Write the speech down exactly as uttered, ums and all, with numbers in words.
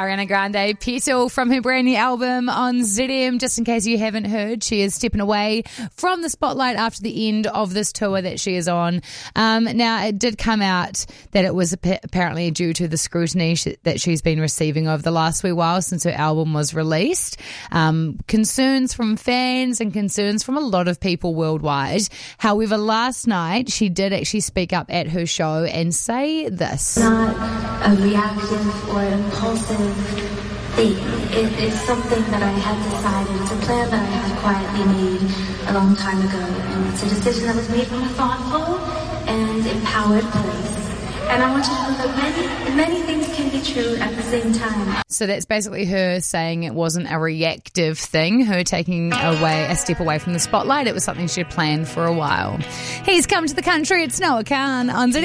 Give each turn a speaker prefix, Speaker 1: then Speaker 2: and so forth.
Speaker 1: Ariana Grande, Petal, from her brand new album on Z M. Just in case you haven't heard, she is stepping away from the spotlight after the end of this tour that she is on. Um, now, it did come out that it was apparently due to the scrutiny sh- that she's been receiving over the last wee while since her album was released. Um, concerns from fans and concerns from a lot of people worldwide. However, last night she did actually speak up at her show and say this.
Speaker 2: Not a reactive or impulsive thing. It is something that I had decided. It's a plan that I had quietly made a long time ago. And it's a decision that was made from a thoughtful and empowered place. And I want you to know that many, many things can be true at the same time.
Speaker 1: So that's basically her saying it wasn't a reactive thing, her taking away a step away from the spotlight. It was something she'd planned for a while. He's come to the country. It's Noah Khan on Z M.